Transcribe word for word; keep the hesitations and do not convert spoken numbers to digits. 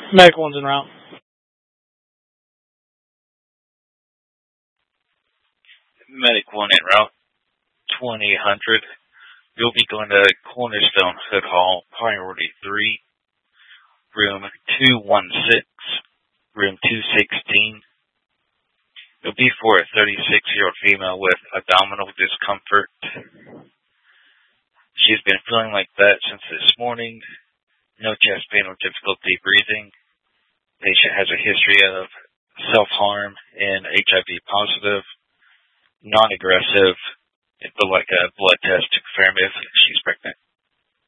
Medic one's en route. Medic one en route, twenty hundred. You'll be going to Cornerstone Hood Hall, priority three, room two one six, room two sixteen. It'll be for a thirty-six-year-old female with abdominal discomfort. She's been feeling like that since this morning. No chest pain or difficulty breathing. Patient has a history of self-harm and H I V positive, non-aggressive. It'd be like a blood test to confirm if she's pregnant.